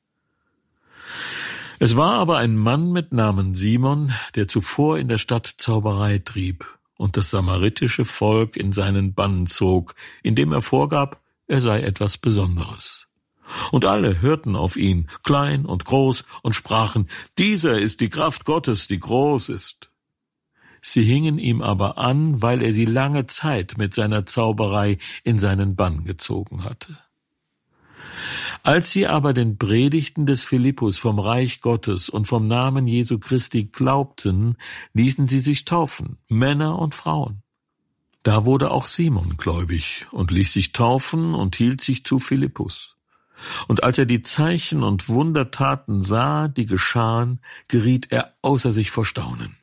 Es war aber ein Mann mit Namen Simon, der zuvor in der Stadt Zauberei trieb und das samaritische Volk in seinen Bann zog, indem er vorgab, er sei etwas Besonderes. Und alle hörten auf ihn, klein und groß, und sprachen, dieser ist die Kraft Gottes, die groß ist. Sie hingen ihm aber an, weil er sie lange Zeit mit seiner Zauberei in seinen Bann gezogen hatte. Als sie aber den Predigten des Philippus vom Reich Gottes und vom Namen Jesu Christi glaubten, ließen sie sich taufen, Männer und Frauen. Da wurde auch Simon gläubig und ließ sich taufen und hielt sich zu Philippus. Und als er die Zeichen und Wundertaten sah, die geschahen, geriet er außer sich vor Staunen.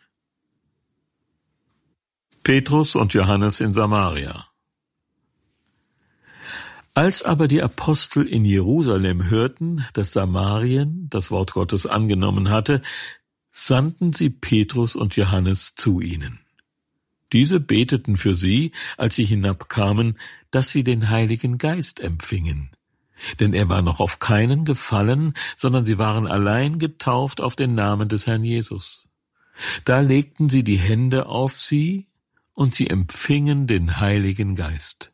Petrus und Johannes in Samaria. Als aber die Apostel in Jerusalem hörten, dass Samarien das Wort Gottes angenommen hatte, sandten sie Petrus und Johannes zu ihnen. Diese beteten für sie, als sie hinabkamen, dass sie den Heiligen Geist empfingen. Denn er war noch auf keinen gefallen, sondern sie waren allein getauft auf den Namen des Herrn Jesus. Da legten sie die Hände auf sie, und sie empfingen den Heiligen Geist.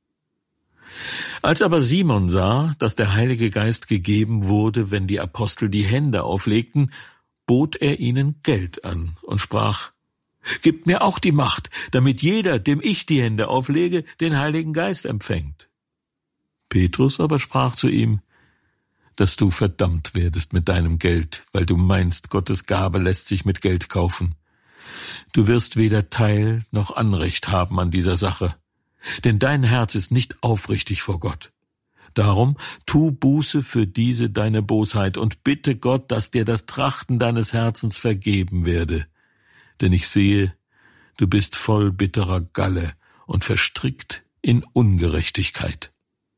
Als aber Simon sah, dass der Heilige Geist gegeben wurde, wenn die Apostel die Hände auflegten, bot er ihnen Geld an und sprach, »Gebt mir auch die Macht, damit jeder, dem ich die Hände auflege, den Heiligen Geist empfängt.« Petrus aber sprach zu ihm, »Dass du verdammt werdest mit deinem Geld, weil du meinst, Gottes Gabe lässt sich mit Geld kaufen. Du wirst weder Teil noch Anrecht haben an dieser Sache, denn dein Herz ist nicht aufrichtig vor Gott. Darum tu Buße für diese deine Bosheit und bitte Gott, dass dir das Trachten deines Herzens vergeben werde. Denn ich sehe, du bist voll bitterer Galle und verstrickt in Ungerechtigkeit.«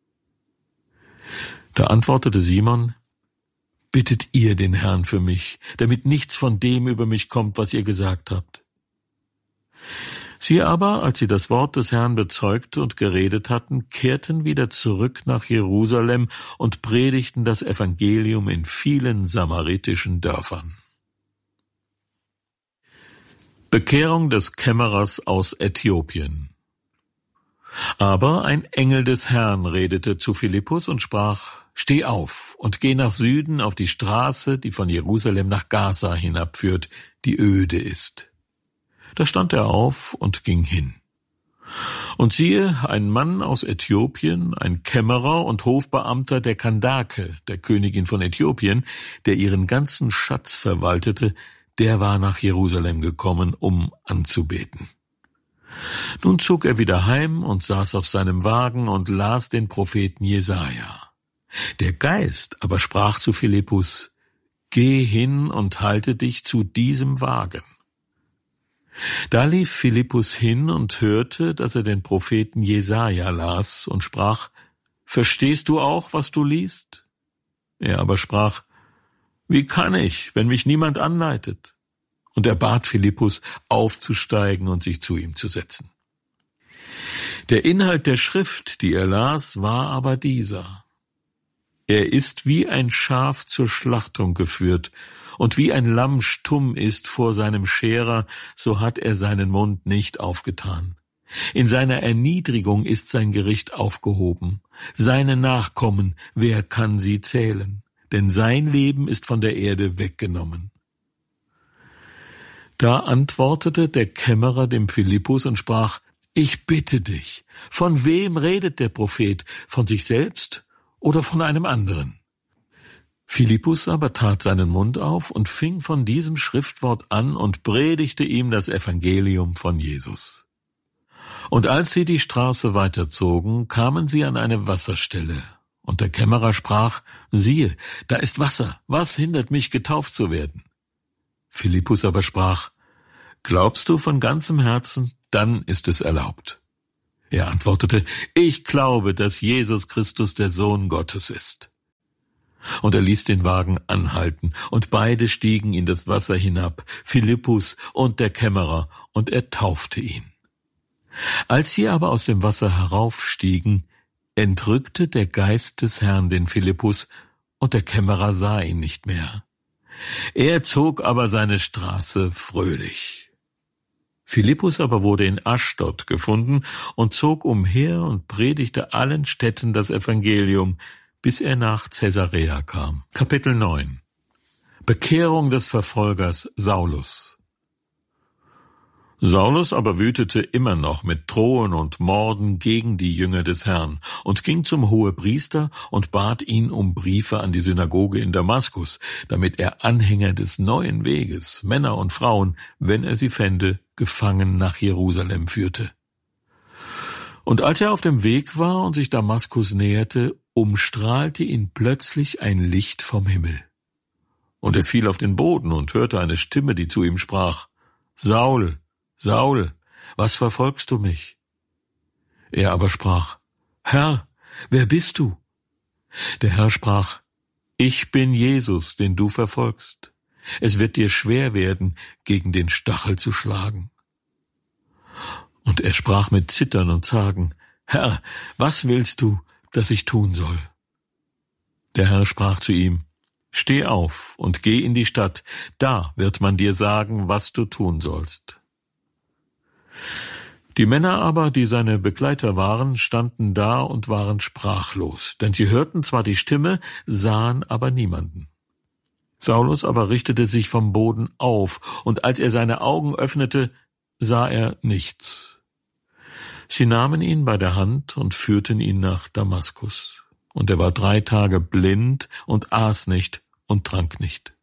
Da antwortete Simon, »Bittet ihr den Herrn für mich, damit nichts von dem über mich kommt, was ihr gesagt habt.« Sie aber, als sie das Wort des Herrn bezeugt und geredet hatten, kehrten wieder zurück nach Jerusalem und predigten das Evangelium in vielen samaritischen Dörfern. Bekehrung des Kämmerers aus Äthiopien. Aber ein Engel des Herrn redete zu Philippus und sprach, »Steh auf und geh nach Süden auf die Straße, die von Jerusalem nach Gaza hinabführt, die öde ist.« Da stand er auf und ging hin. Und siehe, ein Mann aus Äthiopien, ein Kämmerer und Hofbeamter der Kandake, der Königin von Äthiopien, der ihren ganzen Schatz verwaltete, der war nach Jerusalem gekommen, um anzubeten. Nun zog er wieder heim und saß auf seinem Wagen und las den Propheten Jesaja. Der Geist aber sprach zu Philippus, »Geh hin und halte dich zu diesem Wagen.« Da lief Philippus hin und hörte, dass er den Propheten Jesaja las und sprach, »Verstehst du auch, was du liest?« Er aber sprach, »Wie kann ich, wenn mich niemand anleitet?« Und er bat Philippus, aufzusteigen und sich zu ihm zu setzen. Der Inhalt der Schrift, die er las, war aber dieser. Er ist wie ein Schaf zur Schlachtung geführt, und wie ein Lamm stumm ist vor seinem Scherer, so hat er seinen Mund nicht aufgetan. In seiner Erniedrigung ist sein Gericht aufgehoben. Seine Nachkommen, wer kann sie zählen? Denn sein Leben ist von der Erde weggenommen. Da antwortete der Kämmerer dem Philippus und sprach, »Ich bitte dich, von wem redet der Prophet? Von sich selbst oder von einem anderen?« Philippus aber tat seinen Mund auf und fing von diesem Schriftwort an und predigte ihm das Evangelium von Jesus. Und als sie die Straße weiterzogen, kamen sie an eine Wasserstelle. Und der Kämmerer sprach, siehe, da ist Wasser, was hindert mich, getauft zu werden? Philippus aber sprach, glaubst du von ganzem Herzen, dann ist es erlaubt. Er antwortete, ich glaube, dass Jesus Christus der Sohn Gottes ist. Und er ließ den Wagen anhalten, und beide stiegen in das Wasser hinab, Philippus und der Kämmerer, und er taufte ihn. Als sie aber aus dem Wasser heraufstiegen, entrückte der Geist des Herrn den Philippus, und der Kämmerer sah ihn nicht mehr. Er zog aber seine Straße fröhlich. Philippus aber wurde in Aschdod gefunden und zog umher und predigte allen Städten das Evangelium, bis er nach Caesarea kam. Kapitel neun. Bekehrung des Verfolgers Saulus. Saulus aber wütete immer noch mit Drohen und Morden gegen die Jünger des Herrn und ging zum Hohepriester und bat ihn um Briefe an die Synagoge in Damaskus, damit er Anhänger des neuen Weges, Männer und Frauen, wenn er sie fände, gefangen nach Jerusalem führte. Und als er auf dem Weg war und sich Damaskus näherte, umstrahlte ihn plötzlich ein Licht vom Himmel. Und er fiel auf den Boden und hörte eine Stimme, die zu ihm sprach, Saul, Saul, was verfolgst du mich? Er aber sprach, Herr, wer bist du? Der Herr sprach, ich bin Jesus, den du verfolgst. Es wird dir schwer werden, gegen den Stachel zu schlagen. Und er sprach mit Zittern und Zagen, Herr, was willst du, dass ich tun soll? Der Herr sprach zu ihm, steh auf und geh in die Stadt, da wird man dir sagen, was du tun sollst. Die Männer aber, die seine Begleiter waren, standen da und waren sprachlos, denn sie hörten zwar die Stimme, sahen aber niemanden. Saulus aber richtete sich vom Boden auf, und als er seine Augen öffnete, sah er nichts. Sie nahmen ihn bei der Hand und führten ihn nach Damaskus. Und er war drei Tage blind und aß nicht und trank nicht.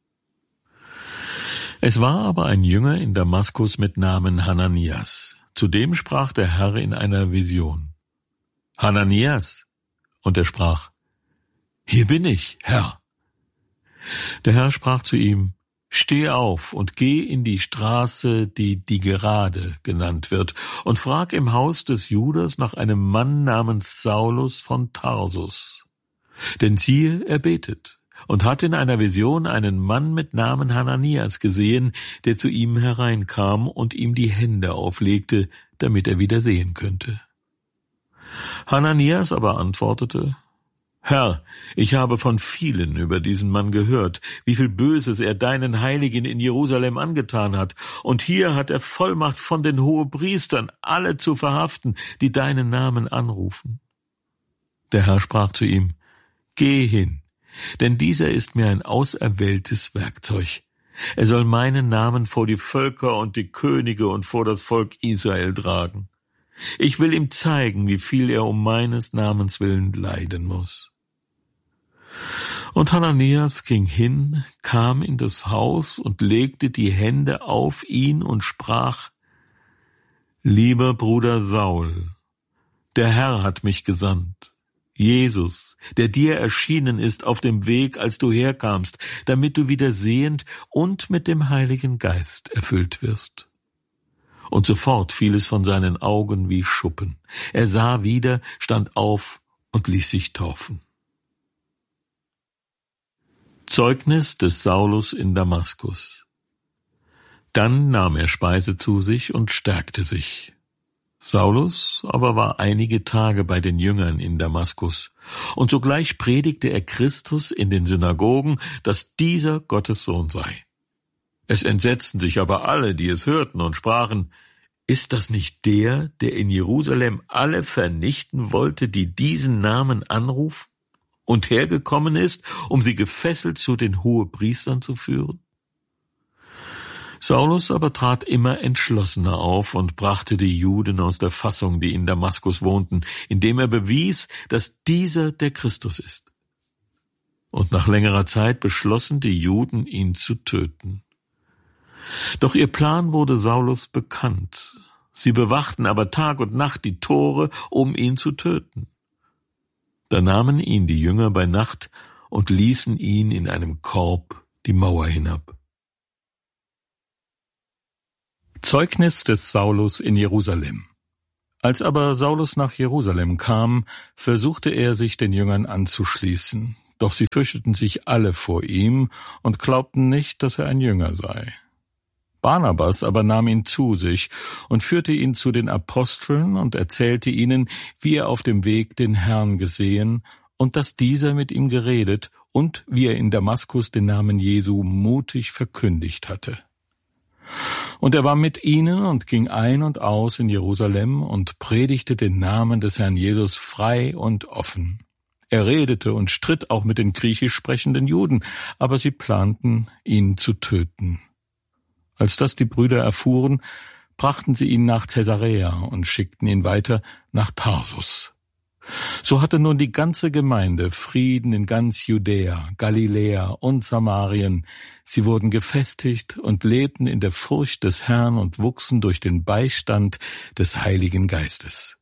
Es war aber ein Jünger in Damaskus mit Namen Hananias. Zu dem sprach der Herr in einer Vision, Hananias, und er sprach, hier bin ich, Herr. Der Herr sprach zu ihm, steh auf und geh in die Straße, die die Gerade genannt wird, und frag im Haus des Judas nach einem Mann namens Saulus von Tarsus. Denn siehe, er betet und hat in einer Vision einen Mann mit Namen Hananias gesehen, der zu ihm hereinkam und ihm die Hände auflegte, damit er wieder sehen könnte. Hananias aber antwortete, Herr, ich habe von vielen über diesen Mann gehört, wie viel Böses er deinen Heiligen in Jerusalem angetan hat, und hier hat er Vollmacht von den Hohepriestern, alle zu verhaften, die deinen Namen anrufen. Der Herr sprach zu ihm, geh hin, denn dieser ist mir ein auserwähltes Werkzeug. Er soll meinen Namen vor die Völker und die Könige und vor das Volk Israel tragen. Ich will ihm zeigen, wie viel er um meines Namens willen leiden muss. Und Hananias ging hin, kam in das Haus und legte die Hände auf ihn und sprach, lieber Bruder Saul, der Herr hat mich gesandt, Jesus, der dir erschienen ist auf dem Weg, als du herkamst, damit du wieder sehend und mit dem Heiligen Geist erfüllt wirst. Und sofort fiel es von seinen Augen wie Schuppen. Er sah wieder, stand auf und ließ sich taufen. Zeugnis des Saulus in Damaskus. Dann nahm er Speise zu sich und stärkte sich. Saulus aber war einige Tage bei den Jüngern in Damaskus, und sogleich predigte er Christus in den Synagogen, dass dieser Gottes Sohn sei. Es entsetzten sich aber alle, die es hörten, und sprachen, ist das nicht der, der in Jerusalem alle vernichten wollte, die diesen Namen anrufen, und hergekommen ist, um sie gefesselt zu den Hohepriestern zu führen? Saulus aber trat immer entschlossener auf und brachte die Juden aus der Fassung, die in Damaskus wohnten, indem er bewies, dass dieser der Christus ist. Und nach längerer Zeit beschlossen die Juden, ihn zu töten. Doch ihr Plan wurde Saulus bekannt. Sie bewachten aber Tag und Nacht die Tore, um ihn zu töten. Da nahmen ihn die Jünger bei Nacht und ließen ihn in einem Korb die Mauer hinab. Zeugnis des Saulus in Jerusalem. Als aber Saulus nach Jerusalem kam, versuchte er, sich den Jüngern anzuschließen. Doch sie fürchteten sich alle vor ihm und glaubten nicht, dass er ein Jünger sei. Barnabas aber nahm ihn zu sich und führte ihn zu den Aposteln und erzählte ihnen, wie er auf dem Weg den Herrn gesehen und dass dieser mit ihm geredet und wie er in Damaskus den Namen Jesu mutig verkündigt hatte. Und er war mit ihnen und ging ein und aus in Jerusalem und predigte den Namen des Herrn Jesus frei und offen. Er redete und stritt auch mit den griechisch sprechenden Juden, aber sie planten, ihn zu töten. Als das die Brüder erfuhren, brachten sie ihn nach Caesarea und schickten ihn weiter nach Tarsus. So hatte nun die ganze Gemeinde Frieden in ganz Judäa, Galiläa und Samarien. Sie wurden gefestigt und lebten in der Furcht des Herrn und wuchsen durch den Beistand des Heiligen Geistes.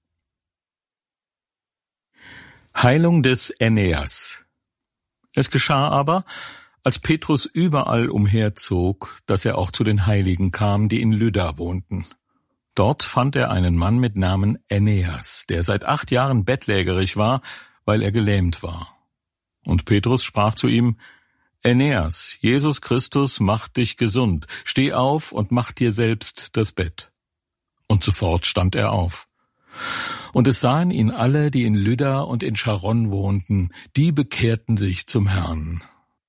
Heilung des Aeneas. Es geschah aber, als Petrus überall umherzog, dass er auch zu den Heiligen kam, die in Lydda wohnten. Dort fand er einen Mann mit Namen Aeneas, der seit acht Jahren bettlägerig war, weil er gelähmt war. Und Petrus sprach zu ihm: Aeneas, Jesus Christus macht dich gesund, steh auf und mach dir selbst das Bett. Und sofort stand er auf. Und es sahen ihn alle, die in Lydda und in Charon wohnten, die bekehrten sich zum Herrn.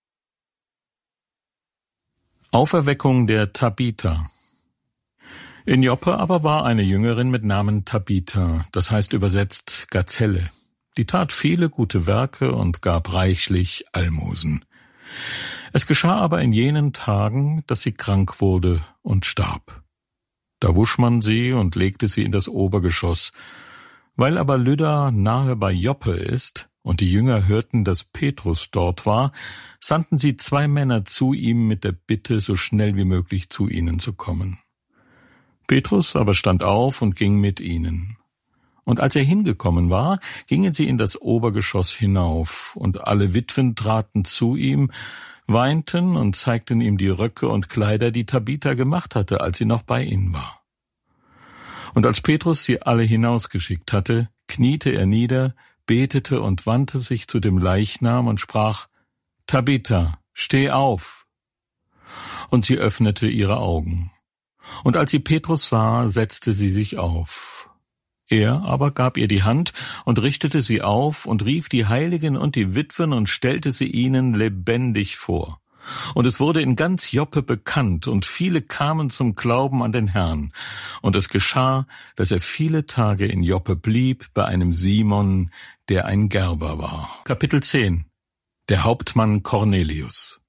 Auferweckung der Tabitha. In Joppe aber war eine Jüngerin mit Namen Tabitha, das heißt übersetzt Gazelle. Die tat viele gute Werke und gab reichlich Almosen. Es geschah aber in jenen Tagen, dass sie krank wurde und starb. Da wusch man sie und legte sie in das Obergeschoss. Weil aber Lydda nahe bei Joppe ist und die Jünger hörten, dass Petrus dort war, sandten sie zwei Männer zu ihm mit der Bitte, so schnell wie möglich zu ihnen zu kommen. Petrus aber stand auf und ging mit ihnen. Und als er hingekommen war, gingen sie in das Obergeschoss hinauf, und alle Witwen traten zu ihm, weinten und zeigten ihm die Röcke und Kleider, die Tabitha gemacht hatte, als sie noch bei ihnen war. Und als Petrus sie alle hinausgeschickt hatte, kniete er nieder, betete und wandte sich zu dem Leichnam und sprach: Tabitha, steh auf! Und sie öffnete ihre Augen. Und als sie Petrus sah, setzte sie sich auf. Er aber gab ihr die Hand und richtete sie auf und rief die Heiligen und die Witwen und stellte sie ihnen lebendig vor. Und es wurde in ganz Joppe bekannt, und viele kamen zum Glauben an den Herrn. Und es geschah, dass er viele Tage in Joppe blieb, bei einem Simon, der ein Gerber war. Kapitel zehn. Der Hauptmann Cornelius.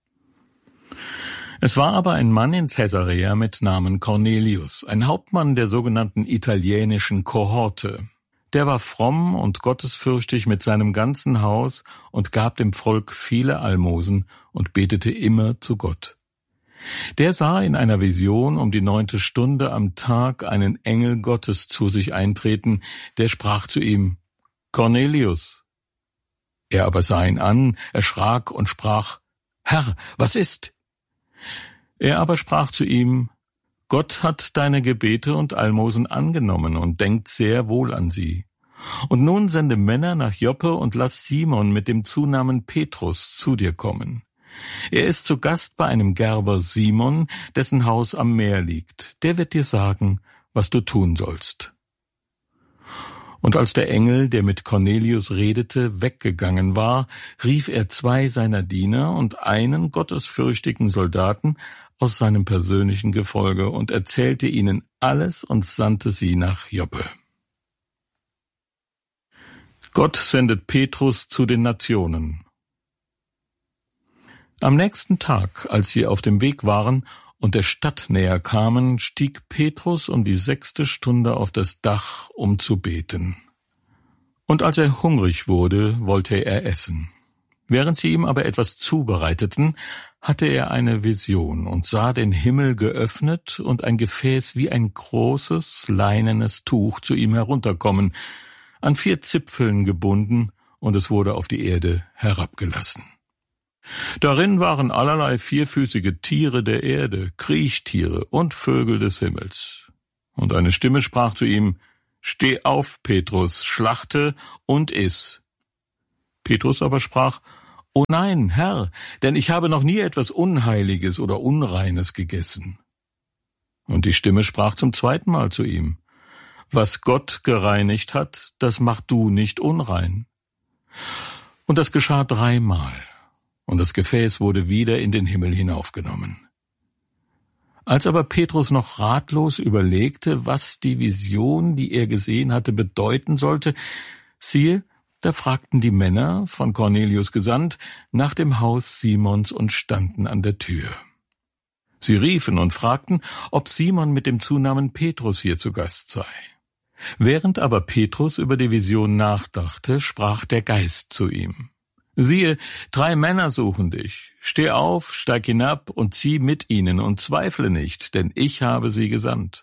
Es war aber ein Mann in Caesarea mit Namen Cornelius, ein Hauptmann der sogenannten italienischen Kohorte. Der war fromm und gottesfürchtig mit seinem ganzen Haus und gab dem Volk viele Almosen und betete immer zu Gott. Der sah in einer Vision um die neunte Stunde am Tag einen Engel Gottes zu sich eintreten, der sprach zu ihm: Cornelius. Er aber sah ihn an, erschrak und sprach: Herr, was ist? Er aber sprach zu ihm: Gott hat deine Gebete und Almosen angenommen und denkt sehr wohl an sie. Und nun sende Männer nach Joppe und lass Simon mit dem Zunamen Petrus zu dir kommen. Er ist zu Gast bei einem Gerber Simon, dessen Haus am Meer liegt. Der wird dir sagen, was du tun sollst. Und als der Engel, der mit Cornelius redete, weggegangen war, rief er zwei seiner Diener und einen gottesfürchtigen Soldaten aus seinem persönlichen Gefolge und erzählte ihnen alles und sandte sie nach Joppe. Gott sendet Petrus zu den Nationen. Am nächsten Tag, als sie auf dem Weg waren und der Stadt näher kamen, stieg Petrus um die sechste Stunde auf das Dach, um zu beten. Und als er hungrig wurde, wollte er essen. Während sie ihm aber etwas zubereiteten, hatte er eine Vision und sah den Himmel geöffnet und ein Gefäß wie ein großes, leinenes Tuch zu ihm herunterkommen, an vier Zipfeln gebunden, und es wurde auf die Erde herabgelassen. Darin waren allerlei vierfüßige Tiere der Erde, Kriechtiere und Vögel des Himmels. Und eine Stimme sprach zu ihm: »Steh auf, Petrus, schlachte und iss.« Petrus aber sprach: »O nein, Herr, denn ich habe noch nie etwas Unheiliges oder Unreines gegessen.« Und die Stimme sprach zum zweiten Mal zu ihm: »Was Gott gereinigt hat, das mach du nicht unrein.« Und das geschah dreimal, und das Gefäß wurde wieder in den Himmel hinaufgenommen. Als aber Petrus noch ratlos überlegte, was die Vision, die er gesehen hatte, bedeuten sollte, siehe, da fragten die Männer, von Cornelius gesandt, nach dem Haus Simons und standen an der Tür. Sie riefen und fragten, ob Simon mit dem Zunamen Petrus hier zu Gast sei. Während aber Petrus über die Vision nachdachte, sprach der Geist zu ihm: »Siehe, drei Männer suchen dich. Steh auf, steig hinab und zieh mit ihnen und zweifle nicht, denn ich habe sie gesandt.«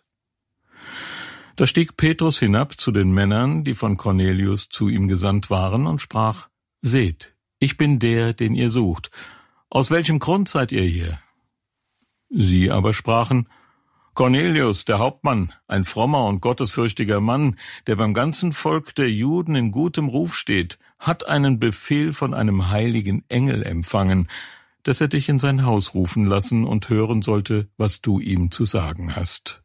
Da stieg Petrus hinab zu den Männern, die von Cornelius zu ihm gesandt waren, und sprach: »Seht, ich bin der, den ihr sucht. Aus welchem Grund seid ihr hier?« Sie aber sprachen: »Cornelius, der Hauptmann, ein frommer und gottesfürchtiger Mann, der beim ganzen Volk der Juden in gutem Ruf steht, hat einen Befehl von einem heiligen Engel empfangen, dass er dich in sein Haus rufen lassen und hören sollte, was du ihm zu sagen hast.«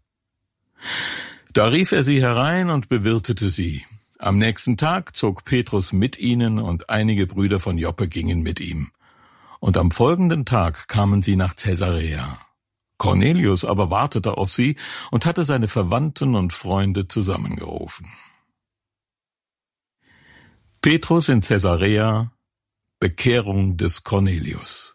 Da rief er sie herein und bewirtete sie. Am nächsten Tag zog Petrus mit ihnen, und einige Brüder von Joppe gingen mit ihm. Und am folgenden Tag kamen sie nach Caesarea. Cornelius aber wartete auf sie und hatte seine Verwandten und Freunde zusammengerufen. Petrus in Caesarea, Bekehrung des Cornelius.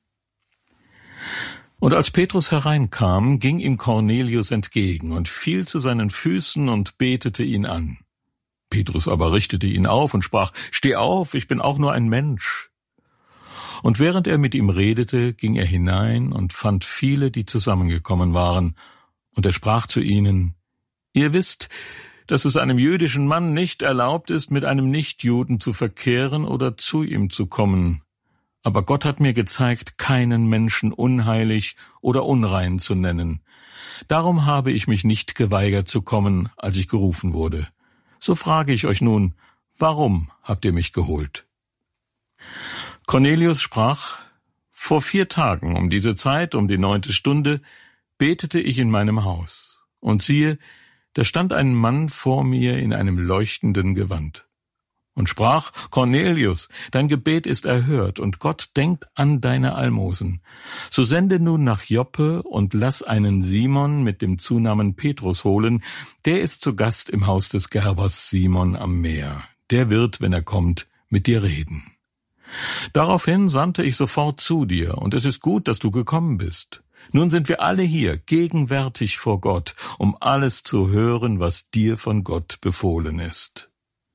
Und als Petrus hereinkam, ging ihm Cornelius entgegen und fiel zu seinen Füßen und betete ihn an. Petrus aber richtete ihn auf und sprach: »Steh auf, ich bin auch nur ein Mensch.« Und während er mit ihm redete, ging er hinein und fand viele, die zusammengekommen waren. Und er sprach zu ihnen: »Ihr wisst, dass es einem jüdischen Mann nicht erlaubt ist, mit einem Nichtjuden zu verkehren oder zu ihm zu kommen. Aber Gott hat mir gezeigt, keinen Menschen unheilig oder unrein zu nennen. Darum habe ich mich nicht geweigert zu kommen, als ich gerufen wurde. So frage ich euch nun, warum habt ihr mich geholt?« Cornelius sprach: »Vor vier Tagen um diese Zeit, um die neunte Stunde, betete ich in meinem Haus. Und siehe, da stand ein Mann vor mir in einem leuchtenden Gewand und sprach: Cornelius, dein Gebet ist erhört, und Gott denkt an deine Almosen. So sende nun nach Joppe und lass einen Simon mit dem Zunamen Petrus holen, der ist zu Gast im Haus des Gerbers Simon am Meer. Der wird, wenn er kommt, mit dir reden. Daraufhin sandte ich sofort zu dir, und es ist gut, dass du gekommen bist. Nun sind wir alle hier, gegenwärtig vor Gott, um alles zu hören, was dir von Gott befohlen ist.«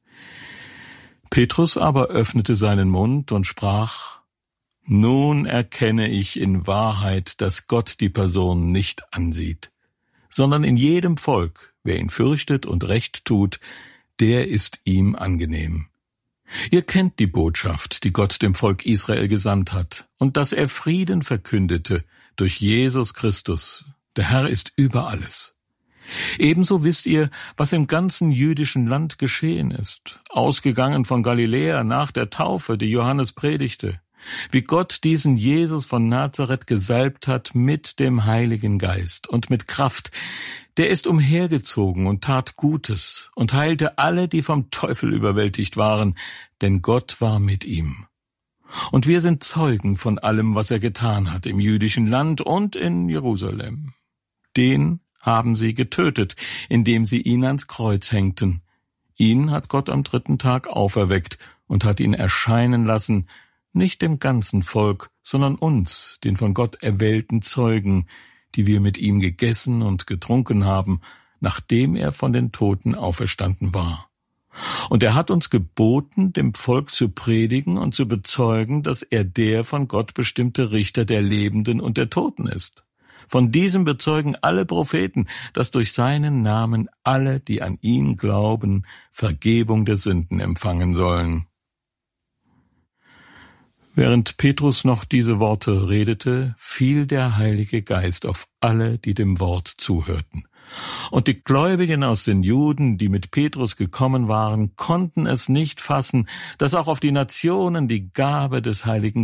Petrus aber öffnete seinen Mund und sprach: »Nun erkenne ich in Wahrheit, dass Gott die Person nicht ansieht, sondern in jedem Volk, wer ihn fürchtet und Recht tut, der ist ihm angenehm. Ihr kennt die Botschaft, die Gott dem Volk Israel gesandt hat, und dass er Frieden verkündete durch Jesus Christus. Der Herr ist über alles. Ebenso wisst ihr, was im ganzen jüdischen Land geschehen ist, ausgegangen von Galiläa nach der Taufe, die Johannes predigte, wie Gott diesen Jesus von Nazareth gesalbt hat mit dem Heiligen Geist und mit Kraft. Der ist umhergezogen und tat Gutes und heilte alle, die vom Teufel überwältigt waren, denn Gott war mit ihm. Und wir sind Zeugen von allem, was er getan hat im jüdischen Land und in Jerusalem. Den haben sie getötet, indem sie ihn ans Kreuz hängten. Ihn hat Gott am dritten Tag auferweckt und hat ihn erscheinen lassen, nicht dem ganzen Volk, sondern uns, den von Gott erwählten Zeugen, die wir mit ihm gegessen und getrunken haben, nachdem er von den Toten auferstanden war. Und er hat uns geboten, dem Volk zu predigen und zu bezeugen, dass er der von Gott bestimmte Richter der Lebenden und der Toten ist. Von diesem bezeugen alle Propheten, dass durch seinen Namen alle, die an ihn glauben, Vergebung der Sünden empfangen sollen. Während Petrus noch diese Worte redete, fiel der Heilige Geist auf alle, die dem Wort zuhörten. Und die Gläubigen aus den Juden, die mit Petrus gekommen waren, konnten es nicht fassen, dass auch auf die Nationen die Gabe des Heiligen